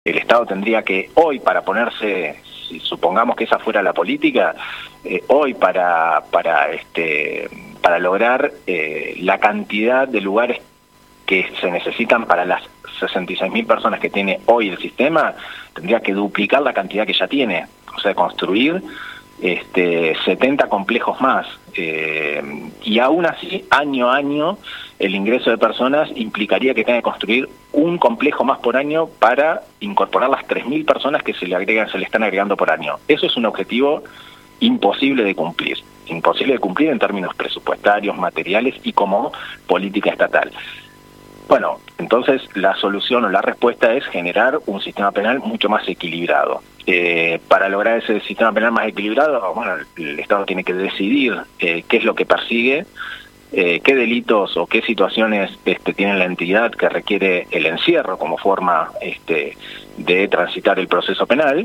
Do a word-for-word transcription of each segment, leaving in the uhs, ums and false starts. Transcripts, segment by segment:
El Estado tendría que hoy, para ponerse, si supongamos que esa fuera la política, eh, hoy para para este para lograr eh, la cantidad de lugares que se necesitan para las sesenta y seis mil personas que tiene hoy el sistema, tendría que duplicar la cantidad que ya tiene, o sea, construir este, setenta complejos más, eh, y aún así, año a año, el ingreso de personas implicaría que tenga que construir un complejo más por año para incorporar las tres mil personas que se le agregan, se le están agregando por año. Eso es un objetivo imposible de cumplir, imposible de cumplir en términos presupuestarios, materiales y como política estatal. Bueno, entonces la solución o la respuesta es generar un sistema penal mucho más equilibrado. Eh, para lograr ese sistema penal más equilibrado, bueno, el Estado tiene que decidir eh, qué es lo que persigue, eh, qué delitos o qué situaciones este, tiene la entidad que requiere el encierro como forma este, de transitar el proceso penal.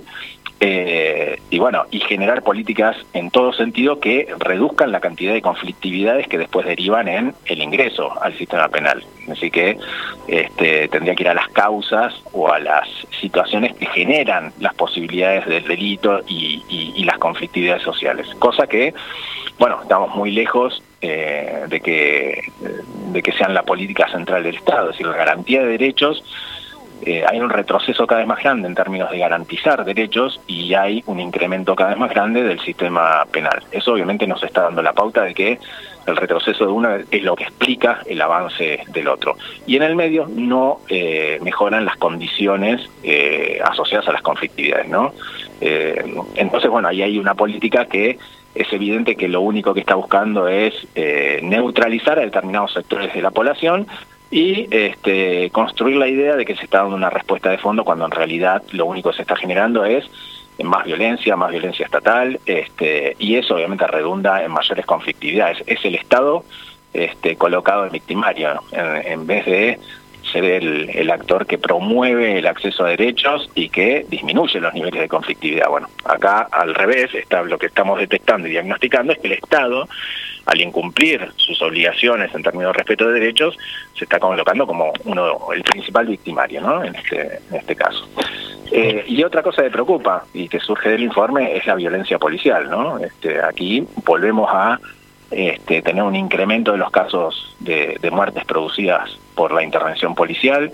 Eh, y bueno, y generar políticas en todo sentido que reduzcan la cantidad de conflictividades que después derivan en el ingreso al sistema penal. Así que este, tendría que ir a las causas o a las situaciones que generan las posibilidades del delito y, y, y las conflictividades sociales. Cosa que, bueno, estamos muy lejos eh, de que, de que sean la política central del Estado, es decir, la garantía de derechos. Eh, hay un retroceso cada vez más grande en términos de garantizar derechos y hay un incremento cada vez más grande del sistema penal. Eso obviamente nos está dando la pauta de que el retroceso de uno es lo que explica el avance del otro. Y en el medio no eh, mejoran las condiciones eh, asociadas a las conflictividades, ¿no? Eh, entonces, bueno, ahí hay una política que es evidente que lo único que está buscando es eh, neutralizar a determinados sectores de la población y este, construir la idea de que se está dando una respuesta de fondo cuando en realidad lo único que se está generando es más violencia, más violencia estatal, este, y eso obviamente redunda en mayores conflictividades. Es el Estado este, colocado en victimario, en, en vez de ser el, el actor que promueve el acceso a derechos y que disminuye los niveles de conflictividad. Bueno, acá al revés, está, lo que estamos detectando y diagnosticando es que el Estado, al incumplir sus obligaciones en términos de respeto de derechos, se está colocando como uno el principal victimario, ¿no? En este, en este caso. Eh, y otra cosa que preocupa y que surge del informe es la violencia policial, ¿no? Este, aquí volvemos a este, tener un incremento de los casos de, de muertes producidas por la intervención policial.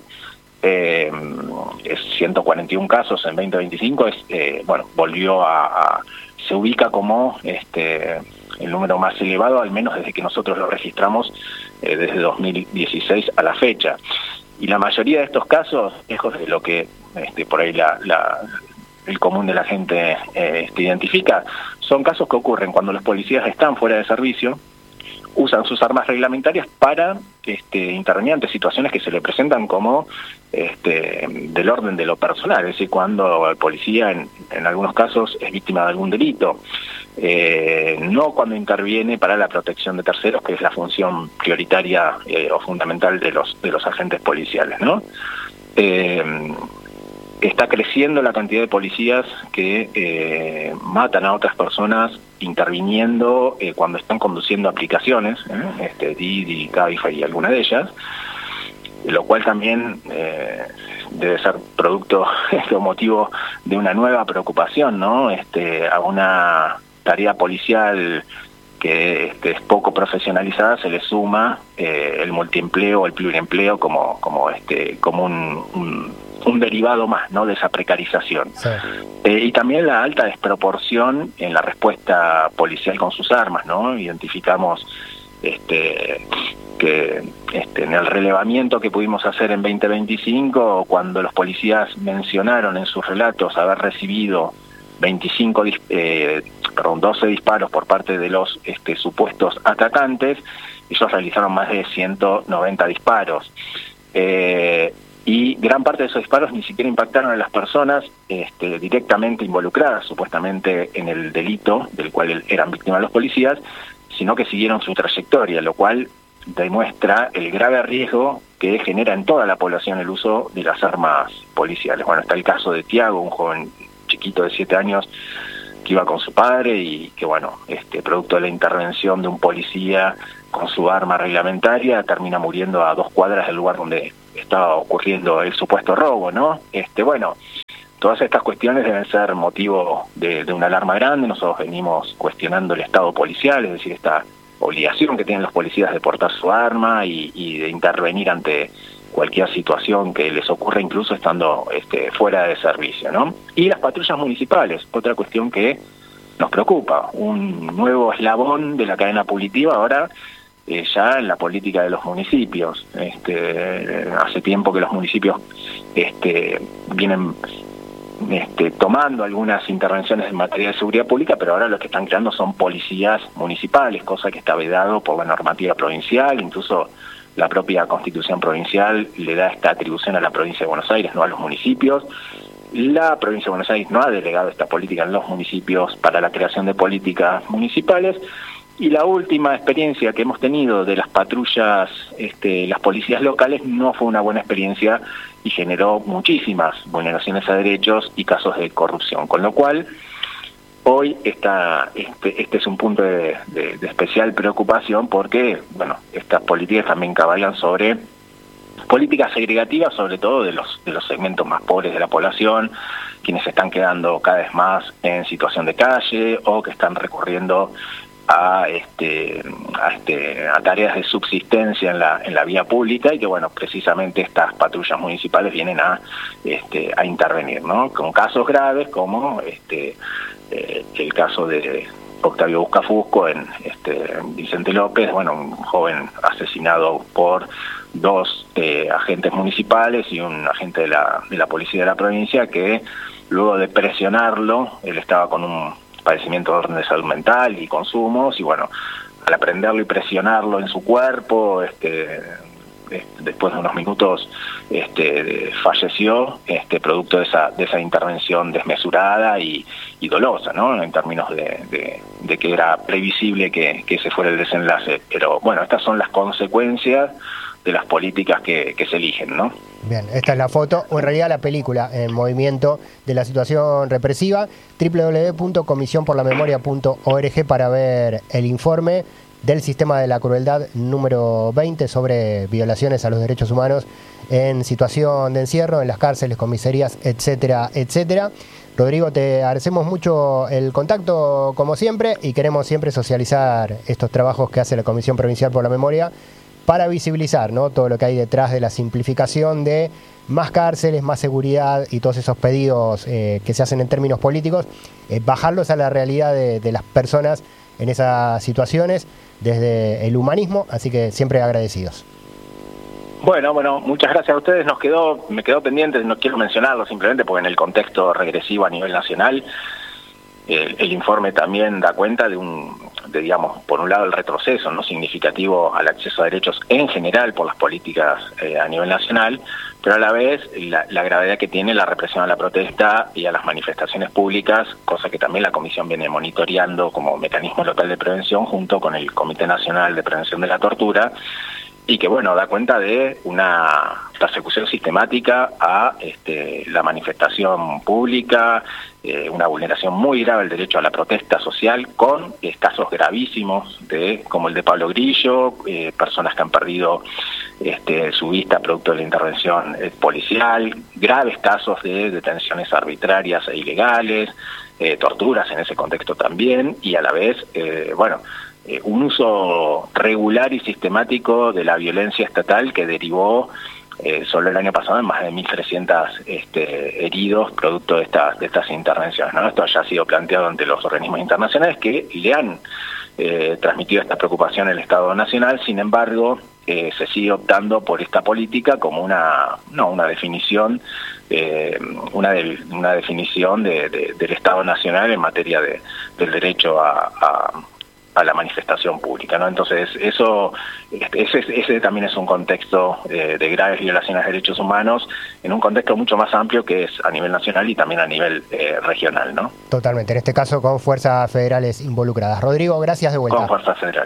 Eh, es ciento cuarenta y uno casos en veinte veinticinco, es, eh, bueno, volvió a, a se ubica como este el número más elevado, al menos desde que nosotros lo registramos eh, desde dos mil dieciséis a la fecha. Y la mayoría de estos casos, lejos de lo que este, por ahí la, la, el común de la gente eh, este, identifica, son casos que ocurren cuando los policías están fuera de servicio, usan sus armas reglamentarias para este, intervenir ante situaciones que se le presentan como este, del orden de lo personal, es decir, cuando el policía en, en algunos casos es víctima de algún delito, eh, no cuando interviene para la protección de terceros, que es la función prioritaria eh, o fundamental de los de los agentes policiales, ¿no? Eh, está creciendo la cantidad de policías que eh, matan a otras personas interviniendo eh, cuando están conduciendo aplicaciones, ¿eh? este, Didi, Cabify y alguna de ellas, lo cual también eh, debe ser producto este, o motivo de una nueva preocupación, ¿no? Este, a una tarea policial que este, es poco profesionalizada se le suma eh, el multiempleo o el pluriempleo como como este como un, un un derivado más, ¿no?, de esa precarización. Sí. Eh, y también la alta desproporción en la respuesta policial con sus armas, ¿no? Identificamos este que este en el relevamiento que pudimos hacer en veinte veinticinco, cuando los policías mencionaron en sus relatos haber recibido veinticinco, eh, perdón, doce disparos por parte de los este, supuestos atacantes, ellos realizaron más de ciento noventa disparos. Eh, y gran parte de esos disparos ni siquiera impactaron a las personas este, directamente involucradas, supuestamente, en el delito del cual eran víctimas los policías, sino que siguieron su trayectoria, lo cual demuestra el grave riesgo que genera en toda la población el uso de las armas policiales. Bueno, está el caso de Tiago, un joven chiquito de siete años que iba con su padre y que, bueno, este, producto de la intervención de un policía con su arma reglamentaria, termina muriendo a dos cuadras del lugar donde estaba ocurriendo el supuesto robo, ¿no? Este, bueno, todas estas cuestiones deben ser motivo de, de una alarma grande. Nosotros venimos cuestionando el estado policial, es decir, esta obligación que tienen los policías de portar su arma y, y de intervenir ante cualquier situación que les ocurra, incluso estando este, fuera de servicio, ¿no? Y las patrullas municipales, otra cuestión que nos preocupa, un nuevo eslabón de la cadena punitiva ahora eh, ya en la política de los municipios. Este, hace tiempo que los municipios este, vienen este, tomando algunas intervenciones en materia de seguridad pública, pero ahora lo que están creando son policías municipales, cosa que está vedado por la normativa provincial. Incluso la propia Constitución provincial le da esta atribución a la provincia de Buenos Aires, no a los municipios. La provincia de Buenos Aires no ha delegado esta política en los municipios para la creación de políticas municipales. Y la última experiencia que hemos tenido de las patrullas, este, las policías locales, no fue una buena experiencia y generó muchísimas vulneraciones a derechos y casos de corrupción. Con lo cual, hoy está, este, este es un punto de, de, de especial preocupación porque, bueno, estas políticas también cabalgan sobre políticas segregativas, sobre todo de los, de los segmentos más pobres de la población, quienes están quedando cada vez más en situación de calle o que están recurriendo a este a este a tareas de subsistencia en la en la vía pública, y que bueno, precisamente estas patrullas municipales vienen a este a intervenir, ¿no? Con casos graves como este eh, el caso de Octavio Buscafusco en este Vicente López, bueno, un joven asesinado por dos eh, agentes municipales y un agente de la de la policía de la provincia, que luego de presionarlo, él estaba con un padecimiento de orden de salud mental y consumos, y bueno, al aprenderlo y presionarlo en su cuerpo, este, este después de unos minutos este, de, falleció, este, producto de esa, de esa intervención desmesurada y, y dolosa, ¿no? En términos de, de, de que era previsible que, que ese fuera el desenlace. Pero bueno, estas son las consecuencias de las políticas que, que se eligen, ¿no? Bien, esta es la foto, o en realidad la película en movimiento de la situación represiva. doble u doble u doble u punto comisión por la memoria punto org para ver el informe del sistema de la crueldad número veinte sobre violaciones a los derechos humanos en situación de encierro, en las cárceles, comisarías, etcétera, etcétera. Rodrigo, te agradecemos mucho el contacto, como siempre, y queremos siempre socializar estos trabajos que hace la Comisión Provincial por la Memoria para visibilizar, ¿no?, todo lo que hay detrás de la simplificación de más cárceles, más seguridad y todos esos pedidos eh, que se hacen en términos políticos, eh, bajarlos a la realidad de, de las personas en esas situaciones desde el humanismo, así que siempre agradecidos. Bueno, bueno, muchas gracias a ustedes. Nos quedó, me quedó pendiente, no quiero mencionarlo simplemente porque en el contexto regresivo a nivel nacional, el, el informe también da cuenta de un, de, digamos, por un lado el retroceso no significativo al acceso a derechos en general por las políticas eh, a nivel nacional, pero a la vez la, la gravedad que tiene la represión a la protesta y a las manifestaciones públicas, cosa que también la Comisión viene monitoreando como mecanismo local de prevención junto con el Comité Nacional de Prevención de la Tortura, y que bueno, da cuenta de una persecución sistemática a este, la manifestación pública, eh, una vulneración muy grave del derecho a la protesta social, con eh, casos gravísimos de como el de Pablo Grillo, eh, personas que han perdido este, su vista producto de la intervención eh, policial, graves casos de detenciones arbitrarias e ilegales, eh, torturas en ese contexto también, y a la vez, eh, bueno, Eh, un uso regular y sistemático de la violencia estatal que derivó eh, solo el año pasado en más de mil trescientos este, heridos producto de estas de estas intervenciones, ¿no? Esto ya ha sido planteado ante los organismos internacionales que le han eh, transmitido esta preocupación al Estado Nacional. Sin embargo, eh, se sigue optando por esta política como una no una definición eh, una de, una definición de, de, del Estado Nacional en materia de, del derecho a, a a la manifestación pública, ¿no? Entonces, eso, ese, ese también es un contexto eh, de graves violaciones de derechos humanos, en un contexto mucho más amplio que es a nivel nacional y también a nivel eh, regional, ¿no? Totalmente, en este caso con fuerzas federales involucradas. Rodrigo, gracias de vuelta. Con fuerzas federales.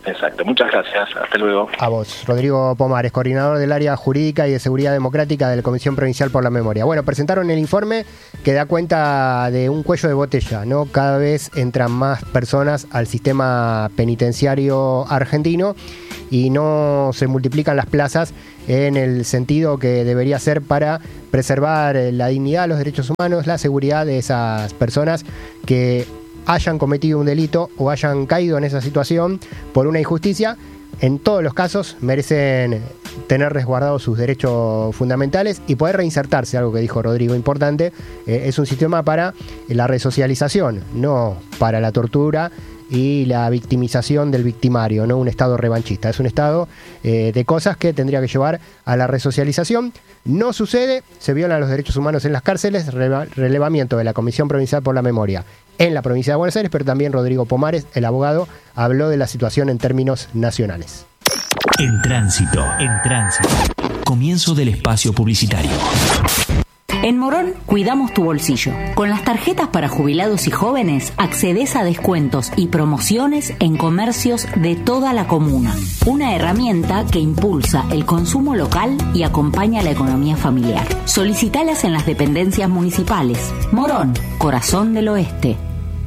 Exacto, muchas gracias, hasta luego. A vos, Rodrigo Pomares, coordinador del área jurídica y de seguridad democrática de la Comisión Provincial por la Memoria. Bueno, presentaron el informe que da cuenta de un cuello de botella, ¿no? Cada vez entran más personas al sistema penitenciario argentino y no se multiplican las plazas en el sentido que debería ser para preservar la dignidad, los derechos humanos, la seguridad de esas personas que hayan cometido un delito o hayan caído en esa situación por una injusticia. En todos los casos merecen tener resguardados sus derechos fundamentales y poder reinsertarse, algo que dijo Rodrigo importante. Eh, es un sistema para la resocialización, no para la tortura y la victimización del victimario, no un estado revanchista. Es un estado eh, de cosas que tendría que llevar a la resocialización. No sucede, se violan los derechos humanos en las cárceles, rele- relevamiento de la Comisión Provincial por la Memoria en la provincia de Buenos Aires, pero también Rodrigo Pomares, el abogado, habló de la situación en términos nacionales. En tránsito, en tránsito. Comienzo del espacio publicitario. En Morón cuidamos tu bolsillo. Con las tarjetas para jubilados y jóvenes accedes a descuentos y promociones en comercios de toda la comuna. Una herramienta que impulsa el consumo local y acompaña la economía familiar. Solicitalas en las dependencias municipales. Morón, corazón del oeste.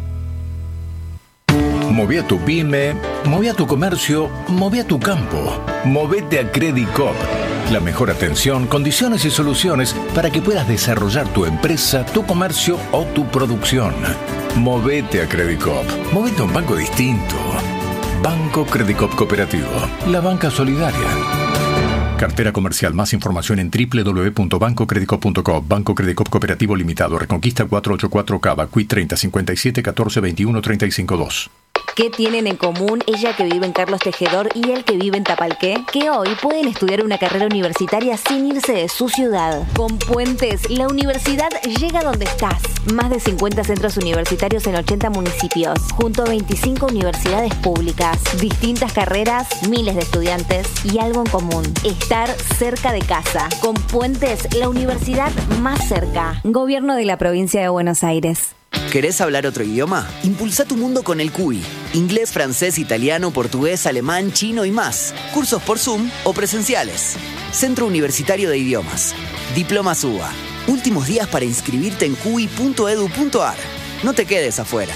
Moví a tu pyme, moví a tu comercio, moví a tu campo. Movete a Credit Coop. La mejor atención, condiciones y soluciones para que puedas desarrollar tu empresa, tu comercio o tu producción. Movete a Credit Coop. Movete a un banco distinto. Banco Credit Coop Cooperativo. La banca solidaria. Cartera comercial. Más información en doble u doble u doble u punto banco credit coop punto com. Banco Credit Coop Cooperativo Limitado. Reconquista cuatrocientos ochenta y cuatro Cava. Q I treinta cincuenta y siete catorce veintiuno treinta y cinco dos. ¿Qué tienen en común ella que vive en Carlos Tejedor y él que vive en Tapalqué? Que hoy pueden estudiar una carrera universitaria sin irse de su ciudad. Con Puentes, la universidad llega donde estás. Más de cincuenta centros universitarios en ochenta municipios, junto a veinticinco universidades públicas. Distintas carreras, miles de estudiantes y algo en común: estar cerca de casa. Con Puentes, la universidad más cerca. Gobierno de la Provincia de Buenos Aires. ¿Querés hablar otro idioma? Impulsa tu mundo con el C U I. Inglés, francés, italiano, portugués, alemán, chino y más. Cursos por Zoom o presenciales. Centro Universitario de Idiomas. Diplomas U B A. Últimos días para inscribirte en Q I punto edu punto ar. No te quedes afuera.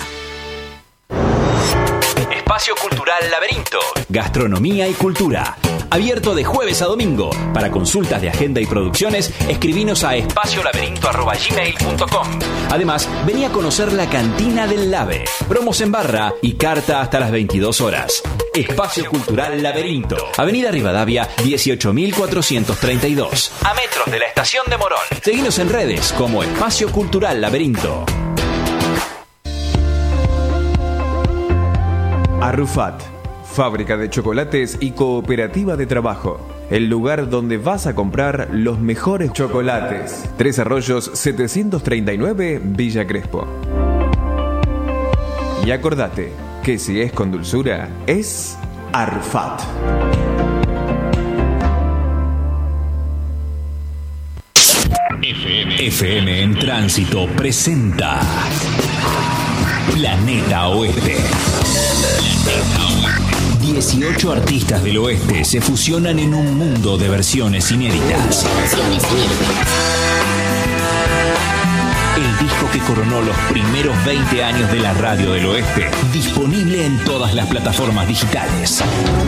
Espacio Cultural Laberinto. Gastronomía y cultura. Abierto de jueves a domingo. Para consultas de agenda y producciones, escribinos a espacio laberinto arroba gmail punto com. Además, vení a conocer la cantina del Lave. Promos en barra y carta hasta las veintidós horas. Espacio Cultural Laberinto. Avenida Rivadavia, dieciocho mil cuatrocientos treinta y dos. A metros de la estación de Morón. Seguinos en redes como Espacio Cultural Laberinto. Arrufat, fábrica de chocolates y cooperativa de trabajo. El lugar donde vas a comprar los mejores chocolates. Tres Arroyos setecientos treinta y nueve, Villa Crespo. Y acordate que si es con dulzura, es Arrufat. F M en Tránsito presenta Planeta Oeste. dieciocho artistas del oeste se fusionan en un mundo de versiones inéditas. El disco que coronó los primeros veinte años de la radio del oeste, disponible en todas las plataformas digitales.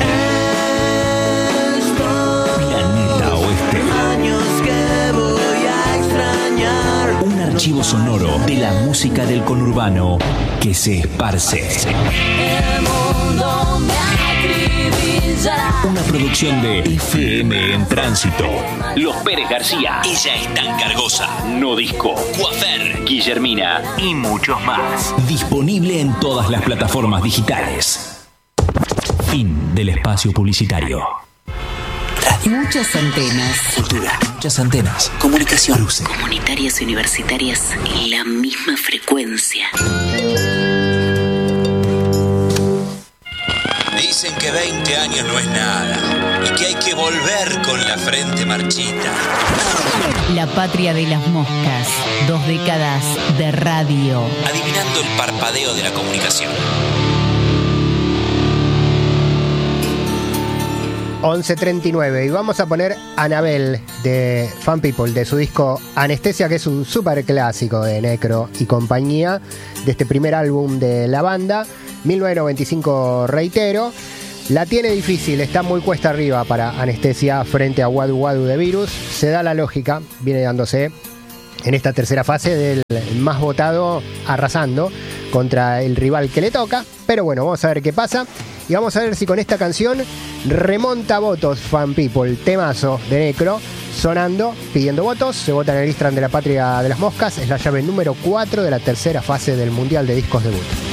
Planeta Oeste. Un archivo sonoro de la música del conurbano que se esparce. Una producción de F M en Tránsito. Los Pérez García, Ella es tan cargosa, No Disco, Coafer, Guillermina y muchos más. Disponible en todas las plataformas digitales. Fin del espacio publicitario. Radio. Muchas antenas. Cultura. Muchas antenas. Comunicación. Luces. Comunitarias y universitarias en la misma frecuencia. Dicen que veinte años no es nada y que hay que volver con la frente marchita. La patria de las moscas. Dos décadas de radio. Adivinando el parpadeo de la comunicación. once treinta y nueve. Y vamos a poner Anabel de Fan People, de su disco Anestesia, que es un súper clásico de Necro y compañía, de este primer álbum de la banda, mil novecientos noventa y cinco, reitero. La tiene difícil, está muy cuesta arriba para Anestesia frente a Wadu Wadu de Virus. Se da la lógica, viene dándose en esta tercera fase del más votado arrasando contra el rival que le toca. Pero bueno, vamos a ver qué pasa. Y vamos a ver si con esta canción remonta votos Fan People. Temazo de Necro sonando, pidiendo votos. Se vota en el Instagram de la Patria de las Moscas. Es la llave número cuatro de la tercera fase del Mundial de Discos Debut.